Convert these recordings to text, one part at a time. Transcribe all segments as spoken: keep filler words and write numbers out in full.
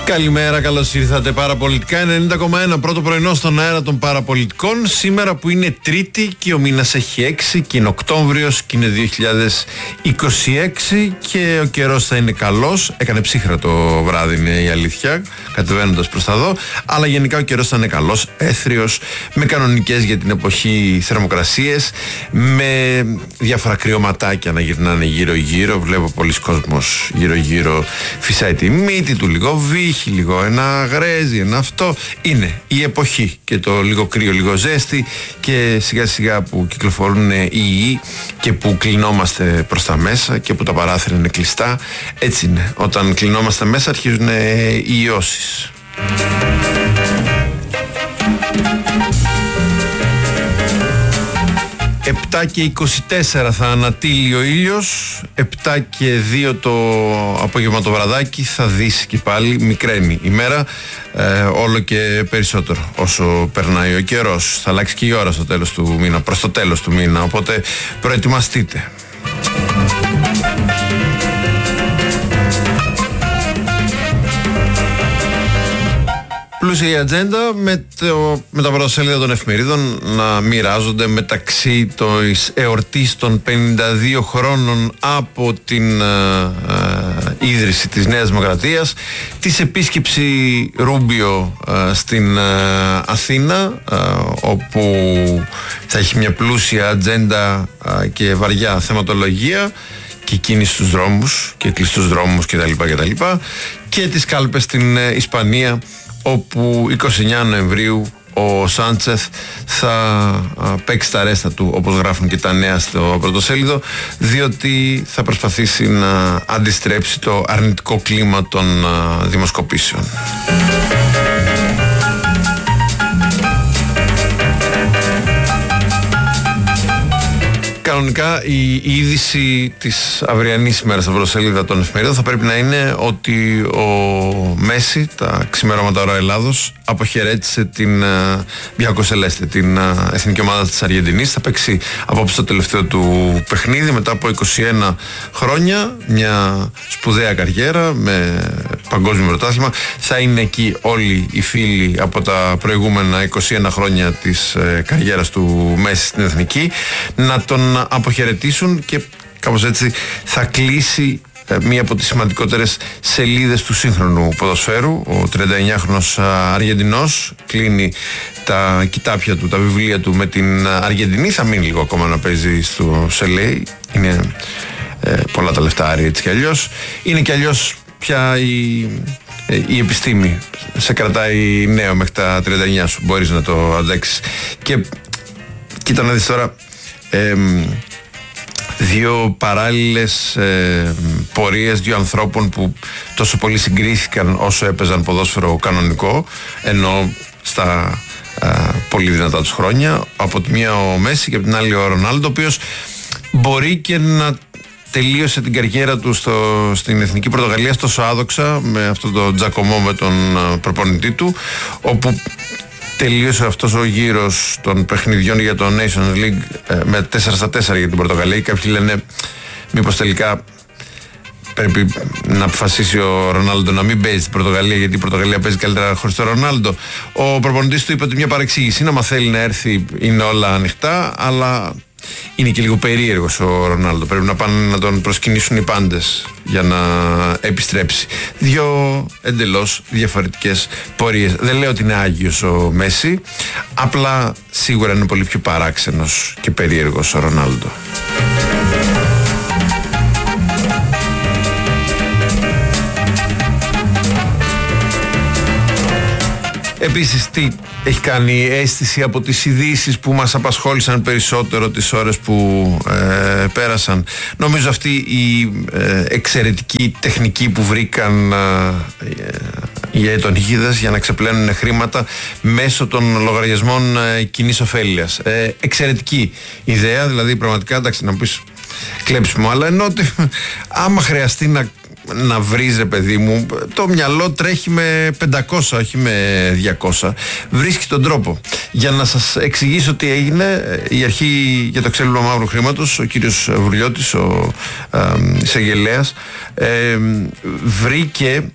Καλημέρα, καλώς ήρθατε. Παραπολιτικά ενενήντα κόμμα ένα, πρώτο πρωινό στον αέρα των παραπολιτικών. Σήμερα που είναι Τρίτη και ο μήνας έχει έξι και είναι Οκτώβριος και είναι δύο χιλιάδες είκοσι έξι και ο καιρός θα είναι καλός. Έκανε ψύχρα το βράδυ, είναι η αλήθεια, κατεβαίνοντας προς τα δω. Αλλά γενικά ο καιρός θα είναι καλός, έθριος, με κανονικές για την εποχή θερμοκρασίες, με διάφορα κρυωματάκια να γυρνάνε γύρω-γύρω. Βλέπω πολλοί κόσμος γύρω-γύρω φυσάει τη μύτη του, λίγο βύχη, λίγο ένα γρέζι, ένα αυτό. Είναι η εποχή και το λίγο κρύο, λίγο ζέστη και σιγά σιγά που κυκλοφορούν οι ιοί και που κλεινόμαστε προς τα μέσα και που τα παράθυρα είναι κλειστά. Έτσι είναι. Όταν κλεινόμαστε μέσα αρχίζουν οι ιώσεις. επτά και είκοσι τέσσερα θα ανατείλει ο ήλιος, επτά και δύο το απόγευμα το βραδάκι θα δύσει και πάλι, μικραίνει η μέρα, ε, όλο και περισσότερο όσο περνάει ο καιρός. Θα αλλάξει και η ώρα στο τέλος του μήνα, προς το τέλος του μήνα, οπότε προετοιμαστείτε. Πλούσια η ατζέντα με, το, με τα πρωτοσέλιδα των εφημερίδων να μοιράζονται μεταξύ της εορτής των πενήντα δύο χρόνων από την ε, ε, ίδρυση της Νέας Δημοκρατίας, της επίσκεψη Ρούμπιο ε, στην ε, Αθήνα, ε, όπου θα έχει μια πλούσια ατζέντα ε, και βαριά θεματολογία και κίνηση στους δρόμους και κλειστούς δρόμους κτλ. κτλ. Και τις κάλπες στην ε, Ισπανία, όπου είκοσι εννέα Νοεμβρίου ο Σάντσεθ θα παίξει τα ρέστα του, όπως γράφουν και τα νέα στο πρωτοσέλιδο, διότι θα προσπαθήσει να αντιστρέψει το αρνητικό κλίμα των δημοσκοπήσεων. Κανονικά η είδηση της αυριανής ημέρας στα πρωτοσέλιδα των εφημερίδων θα πρέπει να είναι ότι ο Μέση τα ξημερώματα ώρα Ελλάδος αποχαιρέτησε την Bianco Celeste, την εθνική ομάδα της Αργεντινής. Θα παίξει απόψε το τελευταίο του παιχνίδι μετά από είκοσι ένα χρόνια, μια σπουδαία καριέρα με παγκόσμιο πρωτάθλημα. Θα είναι εκεί όλοι οι φίλοι από τα προηγούμενα είκοσι ένα χρόνια της καριέρας του Μέση στην εθνική να τον αποχαιρετήσουν και κάπως έτσι θα κλείσει μία από τις σημαντικότερες σελίδες του σύγχρονου ποδοσφαίρου. Ο τριανταεννιάχρονος Αργεντινός κλείνει τα κοιτάπια του, τα βιβλία του με την Αργεντινή. Θα μείνει λίγο ακόμα να παίζει στο Σελέι. Είναι ε, πολλά τα λεφτά, έτσι κι αλλιώς. Είναι κι αλλιώς πια η, ε, η επιστήμη σε κρατάει νέο μέχρι τα τριάντα εννιά σου. Μπορείς να το αντέξεις. Και κοίτα να δεις τώρα, ε, δύο παράλληλες ε, πορείες δύο ανθρώπων που τόσο πολύ συγκρίθηκαν όσο έπαιζαν ποδόσφαιρο κανονικό, ενώ στα ε, πολύ δυνατά τους χρόνια. Από τη μία ο Μέση και από την άλλη ο Ρονάλντο, ο οποίος μπορεί και να τελείωσε την καριέρα του στο, στην Εθνική Πορτογαλία τόσο άδοξα με αυτό το τζακωμό με τον προπονητή του, όπου τελείωσε αυτός ο γύρος των παιχνιδιών για το Nations League με τέσσερα στα τέσσερα για την Πορτογαλία. Κάποιοι λένε μήπως τελικά πρέπει να αποφασίσει ο Ρονάλντο να μην παίζει στην Πορτογαλία, γιατί η Πορτογαλία παίζει καλύτερα χωρίς τον Ρονάλντο. Ο προπονητής του είπε ότι μια παρεξήγηση είναι, άμα θέλει να έρθει είναι όλα ανοιχτά, αλλά είναι και λίγο περίεργος ο Ρονάλντο. Πρέπει να πάνε να τον προσκυνήσουν οι πάντες για να επιστρέψει. Δύο εντελώς διαφορετικές πορείες. Δεν λέω ότι είναι άγιος ο Μέση, απλά σίγουρα είναι πολύ πιο παράξενος και περίεργος ο Ρονάλντο. Επίσης, τι έχει κάνει η αίσθηση από τις ειδήσεις που μας απασχόλησαν περισσότερο τις ώρες που ε, πέρασαν? Νομίζω αυτή η ε, εξαιρετική τεχνική που βρήκαν ε, οι αιτονικίδες για να ξεπλένουν χρήματα μέσω των λογαριασμών ε, κοινής ωφέλειας. Ε, εξαιρετική ιδέα, δηλαδή πραγματικά, εντάξει, να μου πεις κλέψιμο, αλλά ενώ ότι άμα χρειαστεί να να βρεις, ρε παιδί μου, το μυαλό τρέχει με πεντακόσια, όχι με διακόσια. Βρίσκει τον τρόπο. Για να σας εξηγήσω τι έγινε, η αρχή για το ξέπλυμα μαύρου χρήματος, ο κύριος Βουρλιώτης, ο ε, εισαγγελέας, ε, βρήκε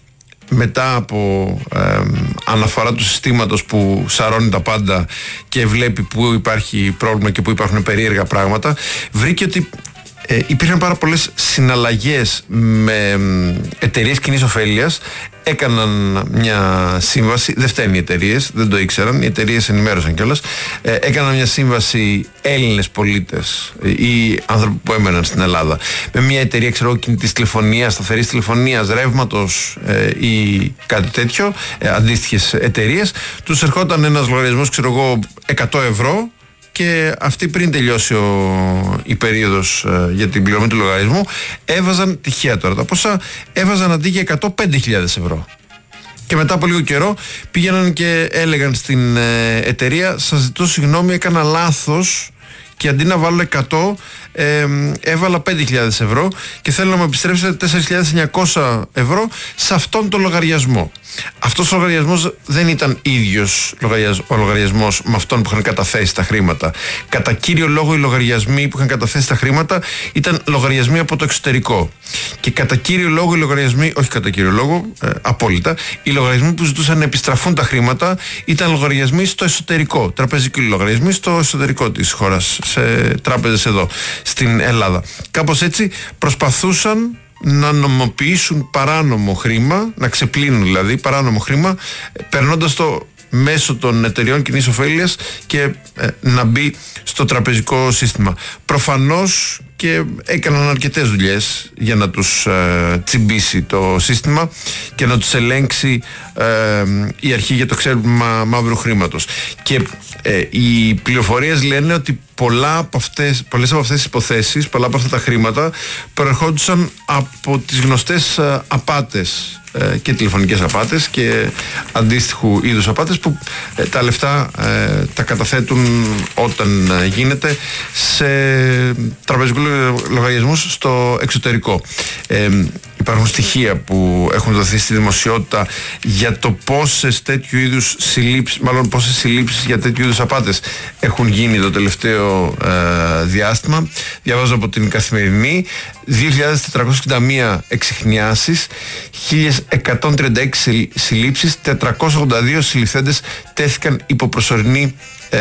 μετά από ε, αναφορά του συστήματος που σαρώνει τα πάντα και βλέπει που υπάρχει πρόβλημα και που υπάρχουν περίεργα πράγματα, βρήκε ότι ε, υπήρχαν πάρα πολλές συναλλαγές με εταιρείες κοινής ωφέλειας. Έκαναν μια σύμβαση, δεν φταίνουν οι εταιρείες, δεν το ήξεραν, οι εταιρείες ενημέρωσαν κιόλας. Ε, έκαναν μια σύμβαση Έλληνες πολίτες ή άνθρωποι που έμεναν στην Ελλάδα με μια εταιρεία, ξέρω, κινητής τηλεφωνίας, σταθερής τηλεφωνίας, ρεύματος ε, ή κάτι τέτοιο, ε, αντίστοιχες εταιρείες. Τους ερχόταν ένας λογαριασμός, ξέρω εγώ, εκατό ευρώ. Και αυτοί, πριν τελειώσει ο, η περίοδος ε, για την πληρωμή του λογαριασμού, έβαζαν τυχαία τώρα τα ποσά, έβαζαν αντί για εκατό πέντε χιλιάδες ευρώ. Και μετά από λίγο καιρό πήγαιναν και έλεγαν στην ε, εταιρεία, σας ζητώ συγγνώμη, έκανα λάθος και αντί να βάλω εκατό ε, έβαλα πέντε χιλιάδες ευρώ και θέλω να μου επιστρέψετε τέσσερις χιλιάδες εννιακόσια ευρώ σε αυτόν τον λογαριασμό. Αυτός ο λογαριασμός δεν ήταν ίδιος ο λογαριασμός με αυτόν που είχαν καταθέσει τα χρήματα. Κατά κύριο λόγο οι λογαριασμοί που είχαν καταθέσει τα χρήματα ήταν λογαριασμοί από το εξωτερικό. Και κατά κύριο λόγο οι λογαριασμοί, όχι κατά κύριο λόγο, ε, απόλυτα, οι λογαριασμοί που ζητούσαν να επιστραφούν τα χρήματα ήταν λογαριασμοί στο εσωτερικό. Τραπεζικοί λογαριασμοί στο εσωτερικό της χώρας, σε τράπεζες εδώ, στην Ελλάδα. Κάπως έτσι προσπαθούσαν να νομοποιήσουν παράνομο χρήμα, να ξεπλύνουν δηλαδή παράνομο χρήμα, περνώντας το μέσω των εταιριών κοινής ωφέλειας και ε, να μπει στο τραπεζικό σύστημα. Προφανώς και έκαναν αρκετές δουλειές για να τους ε, τσιμπήσει το σύστημα και να τους ελέγξει ε, η αρχή για το ξέπλυμα μαύρου χρήματος. Και ε, οι πληροφορίες λένε ότι πολλά από αυτές, πολλές από αυτές τις υποθέσεις, πολλά από αυτά τα χρήματα προερχόντουσαν από τις γνωστές ε, απάτες ε, και τηλεφωνικές απάτες και αντίστοιχου είδους απάτες που ε, τα λεφτά ε, τα καταθέτουν όταν ε, γίνεται σε τραπεζικούς λογαριασμούς στο εξωτερικό. Ε, υπάρχουν στοιχεία που έχουν δοθεί στη δημοσιότητα για το πόσες τέτοιου είδους συλλήψεις, μάλλον πόσες συλλήψεις για τέτοιου είδους απάτες έχουν γίνει το τελευταίο ε, διάστημα. Διαβάζω από την Καθημερινή: δύο χιλιάδες τετρακόσιες εξήντα μία εξιχνιάσεις, χίλια εκατόν τριάντα έξι συλλήψεις, τετρακόσιοι ογδόντα δύο συλληφθέντες τέθηκαν υπό προσωρινή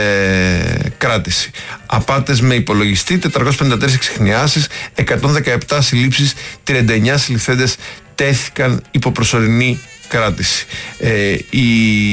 Ε, κράτηση. Απάτες με υπολογιστή, τετρακόσιες πενήντα τρεις εξιχνιάσεις, εκατόν δεκαεπτά συλλήψεις, τριάντα εννέα συλληφθέντες τέθηκαν υπό προσωρινή κράτηση. Ε, οι,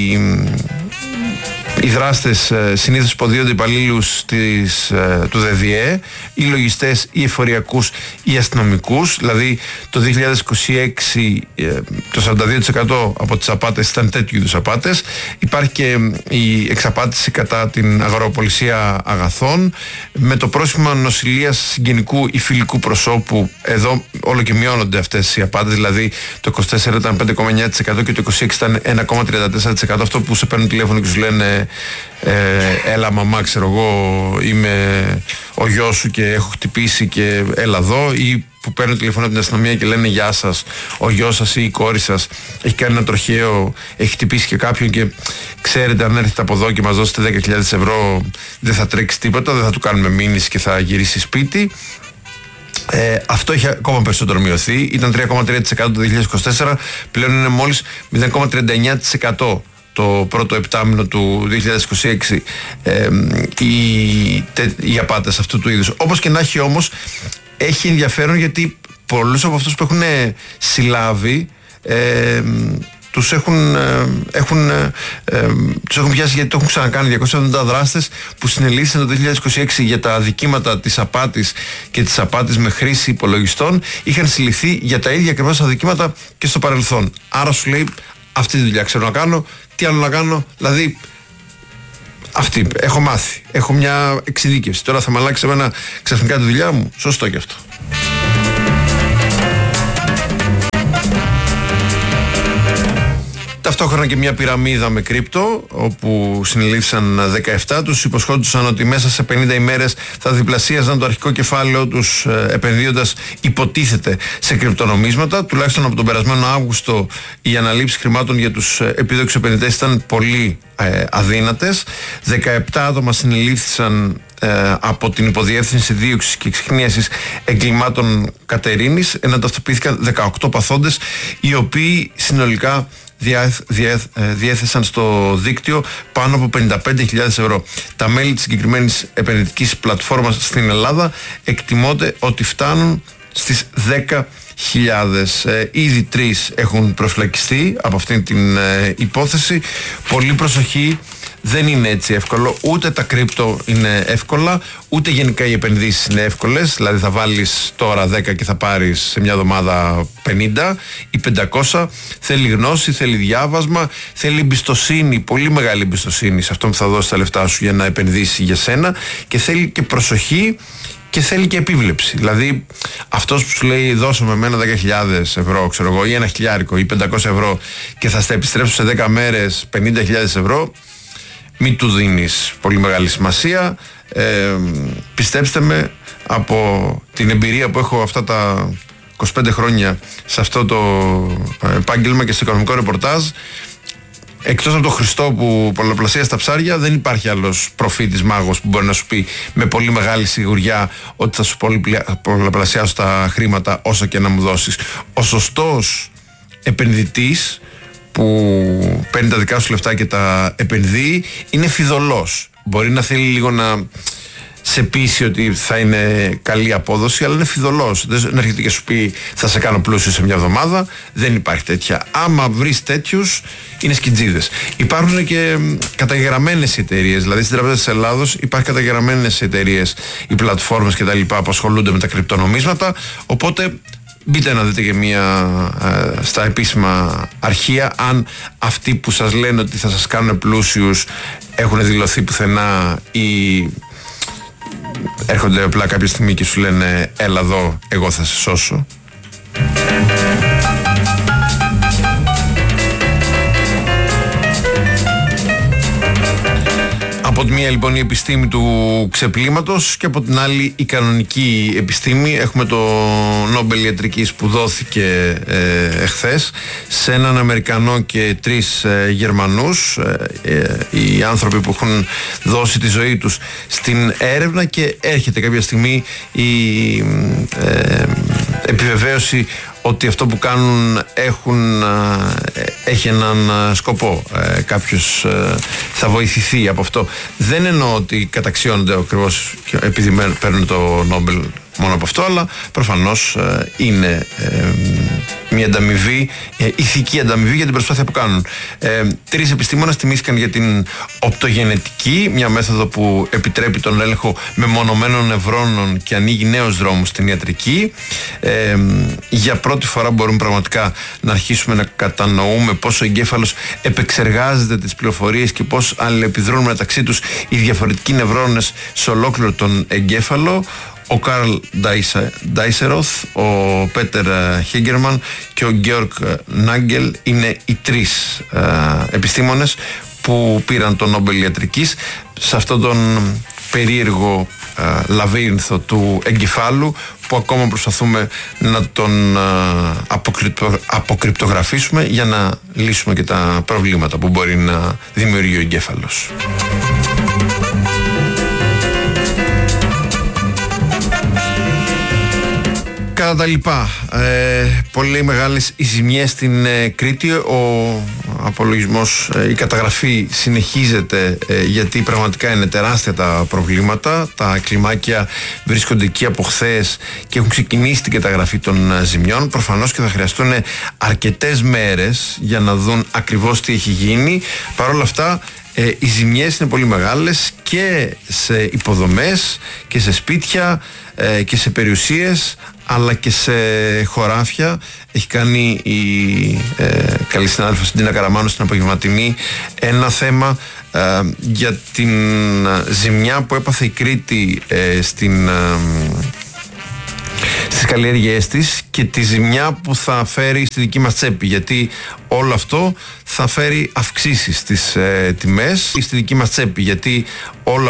οι δράστες ε, συνήθως υποδίονται υπαλλήλους της, ε, του ΔΔΕ, οι λογιστές, οι εφοριακούς, οι αστυνομικούς. Δηλαδή το δύο χιλιάδες είκοσι έξι ε, το σαράντα δύο τοις εκατό από τις απάτες ήταν τέτοιου είδους απάτες. Υπάρχει και η εξαπάτηση κατά την αγοραπολισία αγαθών με το πρόσχημα νοσηλείας συγγενικού ή φιλικού προσώπου. Εδώ όλο και μειώνονται αυτές οι απάτες, δηλαδή το είκοσι τέσσερα ήταν πέντε κόμμα εννέα τοις εκατό και το είκοσι έξι ήταν ένα κόμμα τριάντα τέσσερα τοις εκατό. Αυτό που σε παίρνουν τηλέφωνο και σου λένε ε, έλα μαμά, ξέρω εγώ, είμαι ο γιος σου και έχω χτυπήσει και έλα εδώ, ή που παίρνουν τηλέφωνο από την αστυνομία και λένε γεια σας, ο γιος σας ή η κόρη σας έχει κάνει ένα τροχαίο, έχει χτυπήσει και κάποιον και ξέρετε αν έρθετε από εδώ και μας δώσετε δέκα χιλιάδες ευρώ δεν θα τρέξει τίποτα, δεν θα του κάνουμε μήνυση και θα γυρίσει σπίτι. Ε, αυτό έχει ακόμα περισσότερο μειωθεί. Ήταν τρία κόμμα τρία τοις εκατό το δύο χιλιάδες είκοσι τέσσερα, πλέον είναι μόλις μηδέν κόμμα τριάντα εννέα τοις εκατό το πρώτο επτάμηνο του δύο χιλιάδες είκοσι έξι ε, οι, τε, οι απάτες αυτού του είδους. Όπως και να έχει όμως, έχει ενδιαφέρον γιατί πολλούς από αυτούς που έχουν συλλάβει ε, τους έχουν, ε, έχουν, ε, ε, τους έχουν πιάσει γιατί το έχουν ξανακάνει. διακόσιοι εβδομήντα δράστες που συνελήφθησαν το δύο χιλιάδες είκοσι έξι για τα αδικήματα της απάτης και της απάτης με χρήση υπολογιστών είχαν συλληφθεί για τα ίδια ακριβώς αδικήματα και στο παρελθόν. Άρα σου λέει, αυτή τη δουλειά ξέρω να κάνω, τι άλλο να κάνω, δηλαδή αυτή έχω μάθει, έχω μια εξειδίκευση, τώρα θα με αλλάξει εμένα ξαφνικά τη δουλειά μου. Σωστό και αυτό. Ταυτόχρονα και μια πυραμίδα με κρύπτο, όπου συνελήφθησαν δεκαεπτά, τους υποσχόντουσαν ότι μέσα σε πενήντα ημέρες θα διπλασίαζαν το αρχικό κεφάλαιο τους επενδύοντας υποτίθεται σε κρυπτονομίσματα. Τουλάχιστον από τον περασμένο Αύγουστο οι αναλήψεις χρημάτων για τους επιδόξους επενδυτές ήταν πολύ ε, αδύνατες. δεκαεπτά άτομα συνελήφθησαν ε, από την Υποδιεύθυνση Δίωξης και Εξυχνίασης Εγκλημάτων Κατερίνης, ενώ ταυτοποιήθηκαν δεκαοκτώ παθόντες, οι οποίοι συνολικά Διέθ, διέθ, διέθεσαν στο δίκτυο πάνω από πενήντα πέντε χιλιάδες ευρώ. Τα μέλη της συγκεκριμένης επενδυτικής πλατφόρμας στην Ελλάδα εκτιμώνται ότι φτάνουν στις δέκα χιλιάδες. Ε, ήδη τρεις έχουν προφυλακιστεί από αυτήν την ε, υπόθεση. Πολύ προσοχή, δεν είναι έτσι εύκολο. Ούτε τα κρύπτο είναι εύκολα, ούτε γενικά οι επενδύσεις είναι εύκολες. Δηλαδή θα βάλεις τώρα δέκα και θα πάρεις σε μια εβδομάδα πενήντα ή πεντακόσια. Θέλει γνώση, θέλει διάβασμα, θέλει εμπιστοσύνη, πολύ μεγάλη εμπιστοσύνη σε αυτόν που θα δώσει τα λεφτά σου για να επενδύσει για σένα, και θέλει και προσοχή και θέλει και επίβλεψη. Δηλαδή, αυτός που σου λέει δώσε με εμένα δέκα χιλιάδες ευρώ, ξέρω εγώ, ή ένα χιλιάρικο ή πεντακόσια ευρώ και θα στα επιστρέψω σε δέκα μέρες πενήντα χιλιάδες ευρώ, μην του δίνεις πολύ μεγάλη σημασία. Ε, πιστέψτε με, από την εμπειρία που έχω αυτά τα είκοσι πέντε χρόνια σε αυτό το επάγγελμα και στο οικονομικό ρεπορτάζ, εκτός από τον Χριστό που πολλαπλασίασε τα ψάρια, δεν υπάρχει άλλος προφήτης μάγος που μπορεί να σου πει με πολύ μεγάλη σιγουριά ότι θα σου πολλαπλασιάσω τα χρήματα όσο και να μου δώσεις. Ο σωστός επενδυτής που παίρνει τα δικά σου λεφτά και τα επενδύει είναι φιδωλός. Μπορεί να θέλει λίγο να σε πείσει ότι θα είναι καλή απόδοση, αλλά είναι φιδωλός. Δεν έρχεται και σου πει θα σε κάνω πλούσιο σε μια εβδομάδα. Δεν υπάρχει τέτοια. Άμα βρεις τέτοιους, είναι σκιτζίδες. Υπάρχουν και καταγεγραμμένες εταιρείες. Δηλαδή στην Τράπεζα της Ελλάδος υπάρχουν καταγεγραμμένες εταιρείες, οι πλατφόρμες κτλ. Που ασχολούνται με τα κρυπτονομίσματα. Οπότε μπείτε να δείτε και μία ε, στα επίσημα αρχεία αν αυτοί που σας λένε ότι θα σας κάνουν πλούσιους έχουν δηλωθεί πουθενά ή έρχονται απλά κάποια στιγμή και σου λένε έλα εδώ, εγώ θα σε σώσω. Από τη μία λοιπόν η επιστήμη του ξεπλήματος και από την άλλη η κανονική επιστήμη. Έχουμε το Νόμπελ Ιατρικής που δόθηκε ε, εχθές σε έναν Αμερικανό και τρεις ε, Γερμανούς, ε, ε, οι άνθρωποι που έχουν δώσει τη ζωή τους στην έρευνα, και έρχεται κάποια στιγμή η ε, επιβεβαίωση ότι αυτό που κάνουν έχουν, έχει έναν σκοπό. Ε, κάποιος ε, θα βοηθηθεί από αυτό. Δεν εννοώ ότι καταξιώνονται ακριβώς επειδή παίρνουν το Νόμπελ μόνο από αυτό, αλλά προφανώς ε, είναι ε, μια ανταμοιβή, ε, ηθική ανταμοιβή για την προσπάθεια που κάνουν. Ε, τρεις επιστήμονες τιμήθηκαν για την οπτογενετική, μια μέθοδο που επιτρέπει τον έλεγχο μεμονωμένων νευρώνων και ανοίγει νέους δρόμους στην ιατρική. Ε, για πρώτη φορά μπορούμε πραγματικά να αρχίσουμε να κατανοούμε πώς ο εγκέφαλος επεξεργάζεται τις πληροφορίες και πώς αλληλεπιδρούν μεταξύ τους οι διαφορετικοί νευρώνες σε ολόκληρο τον εγκέφαλο. Ο Καρλ Ντάισεροθ, ο Πέτερ Χίγκερμαν και ο Γκέοργκ Νάγκελ είναι οι τρεις ε, επιστήμονες που πήραν το Νόμπελ Ιατρικής σε αυτόν τον περίεργο ε, λαβύρινθο του εγκεφάλου που ακόμα προσπαθούμε να τον ε, αποκρυπτο, αποκρυπτογραφήσουμε για να λύσουμε και τα προβλήματα που μπορεί να δημιουργεί ο εγκέφαλος. Κατά τα λοιπά, ε, πολύ μεγάλες οι ζημιές στην ε, Κρήτη. Ο απολογισμός, ε, η καταγραφή συνεχίζεται ε, γιατί πραγματικά είναι τεράστια τα προβλήματα. Τα κλιμάκια βρίσκονται εκεί από χθες και έχουν ξεκινήσει την καταγραφή των ε, ζημιών. Προφανώς και θα χρειαστούν αρκετές μέρες για να δουν ακριβώς τι έχει γίνει. Παρ' όλα αυτά, ε, οι ζημιές είναι πολύ μεγάλες και σε υποδομές και σε σπίτια ε, και σε περιουσίες, αλλά και σε χωράφια. Έχει κάνει η ε, καλή συνάδελφος Ντίνα Καραμάνου στην απογευματινή ένα θέμα ε, για την ζημιά που έπαθε η Κρήτη ε, στην, ε, στις καλλιέργειές της και τη ζημιά που θα φέρει στη δική μας τσέπη, γιατί όλο αυτό θα φέρει αυξήσεις στις ε, τιμές στη δική μας τσέπη, γιατί όλο